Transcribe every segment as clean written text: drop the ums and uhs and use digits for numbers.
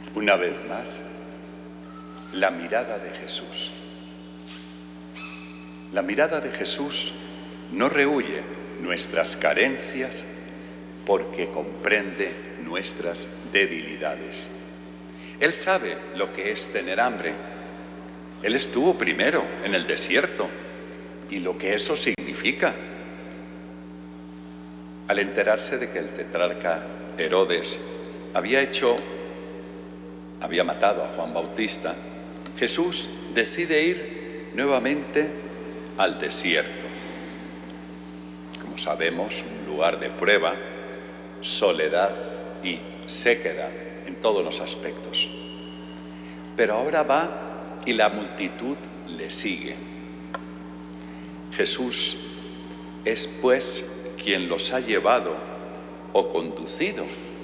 Una vez más, la mirada de Jesús. La mirada de Jesús no rehúye nuestras carencias porque comprende nuestras debilidades. Él sabe lo que es tener hambre. Él estuvo primero en el desierto y lo que eso significa. Al enterarse de que el tetrarca Herodes había matado a Juan Bautista, Jesús decide ir nuevamente al desierto. Como sabemos, un lugar de prueba, soledad y sequedad en todos los aspectos. Pero ahora va y la multitud le sigue. Jesús es pues quien los ha llevado o conducido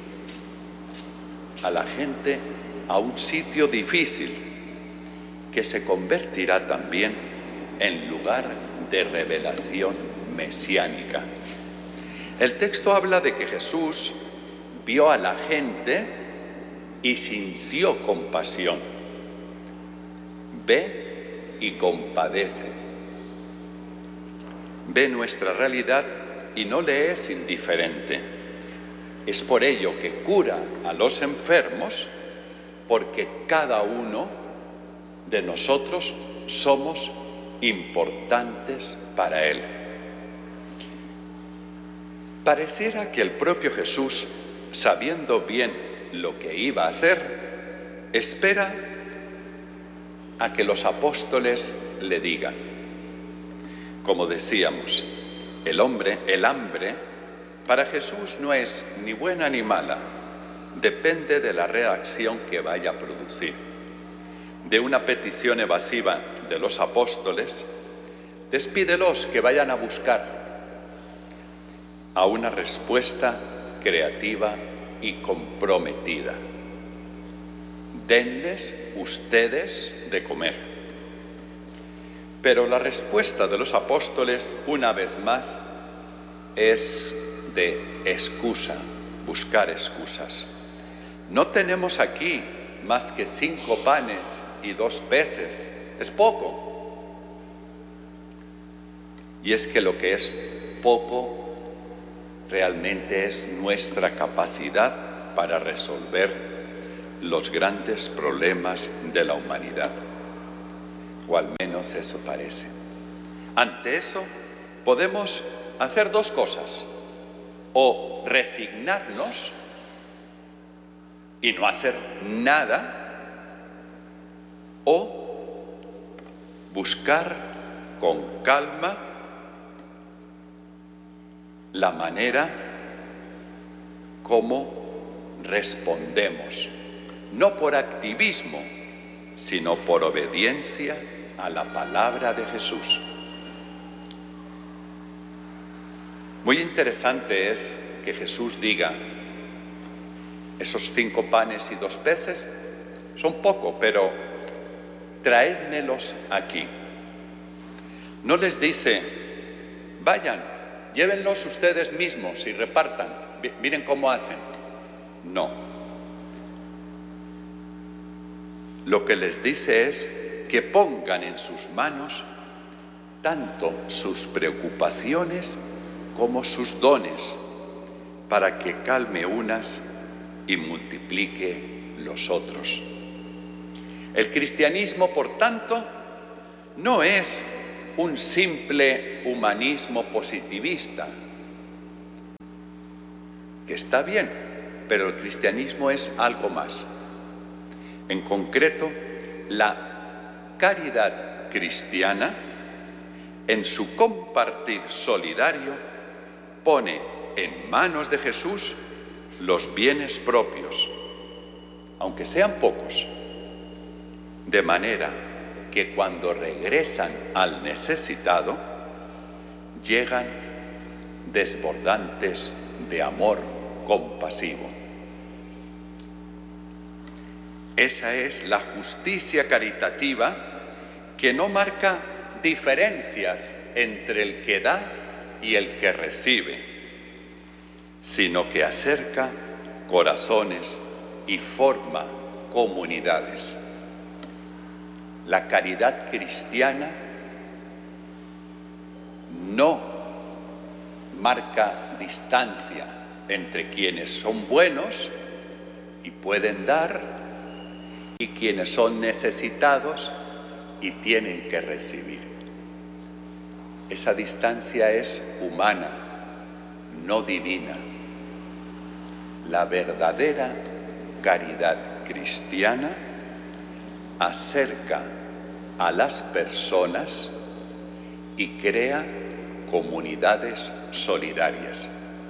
a la gente a un sitio difícil que se convertirá también en lugar de revelación mesiánica. El texto habla de que Jesús vio a la gente y sintió compasión. Ve y compadece. Ve nuestra realidad y no le es indiferente. Es por ello que cura a los enfermos, porque cada uno de nosotros somos importantes para Él. Pareciera que el propio Jesús, sabiendo bien lo que iba a hacer, espera a que los apóstoles le digan. Como decíamos, el hambre, para Jesús no es ni buena ni mala, depende de la reacción que vaya a producir. De una petición evasiva de los apóstoles, despídelos que vayan a buscar a una respuesta creativa y comprometida. Denles ustedes de comer. Pero la respuesta de los apóstoles, una vez más, es de excusa, buscar excusas. No tenemos aquí más que 5 panes y 2 peces. Es poco. Y es que lo que es poco realmente es nuestra capacidad para resolver los grandes problemas de la humanidad. O al menos eso parece. Ante eso, podemos hacer 2 cosas. O resignarnos y no hacer nada, o buscar con calma la manera como respondemos, no por activismo, sino por obediencia a la palabra de Jesús. Muy interesante es que Jesús diga, esos 5 panes y 2 peces son poco, pero traédmelos aquí. No les dice, vayan, llévenlos ustedes mismos y repartan, miren cómo hacen. No. Lo que les dice es que pongan en sus manos tanto sus preocupaciones como sus dones, para que calme unas y multiplique los otros. El cristianismo, por tanto, no es un simple humanismo positivista, que está bien, pero el cristianismo es algo más. En concreto, la caridad cristiana, en su compartir solidario, pone en manos de Jesús los bienes propios, aunque sean pocos, de manera que cuando regresan al necesitado, llegan desbordantes de amor compasivo. Esa es la justicia caritativa que no marca diferencias entre el que da y el que recibe, sino que acerca corazones y forma comunidades. La caridad cristiana no marca distancia entre quienes son buenos y pueden dar y quienes son necesitados y tienen que recibir. Esa distancia es humana, no divina. La verdadera caridad cristiana acerca a las personas y crea comunidades solidarias.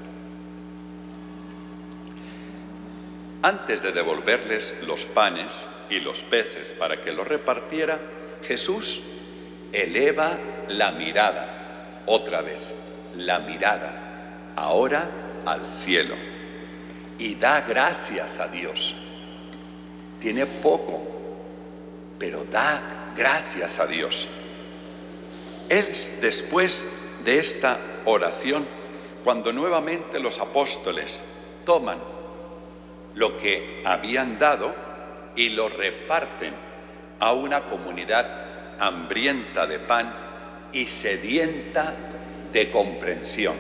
Antes de devolverles los panes y los peces para que los repartiera, Jesús eleva la mirada, otra vez, la mirada, ahora al cielo, y da gracias a Dios. Tiene poco, pero da gracias a Dios. Él, después de esta oración, cuando nuevamente los apóstoles toman lo que habían dado y lo reparten a una comunidad hambrienta de pan y sedienta de comprensión.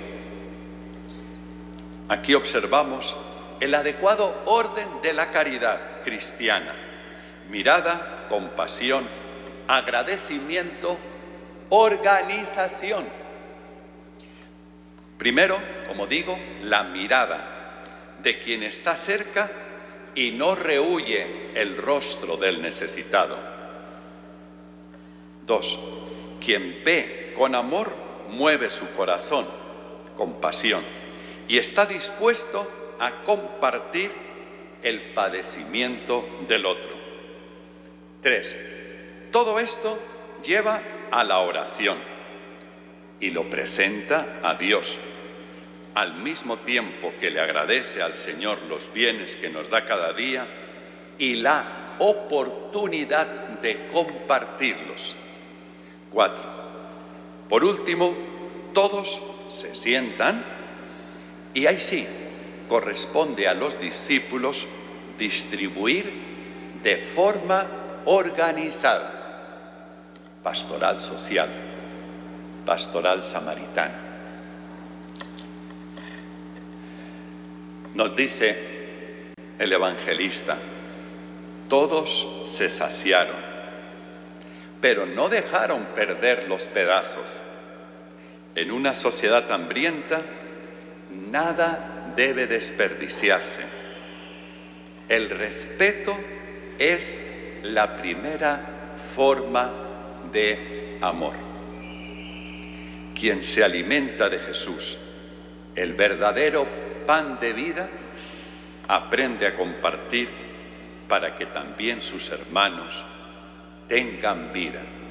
Aquí observamos el adecuado orden de la caridad cristiana: mirada, compasión, agradecimiento, organización. Primero, como digo, la mirada de quien está cerca y no rehúye el rostro del necesitado. 2. Quien ve con amor mueve su corazón, compasión, y está dispuesto a compartir el padecimiento del otro. 3. Todo esto lleva a la oración y lo presenta a Dios, al mismo tiempo que le agradece al Señor los bienes que nos da cada día y la oportunidad de compartirlos. 4. Por último, todos se sientan y ahí sí corresponde a los discípulos distribuir de forma organizada. Pastoral social, pastoral samaritana. Nos dice el evangelista: todos se saciaron, pero no dejaron perder los pedazos. En una sociedad hambrienta, nada debe desperdiciarse. El respeto es la primera forma de amor. Quien se alimenta de Jesús, el verdadero pan de vida, aprende a compartir para que también sus hermanos tengan vida.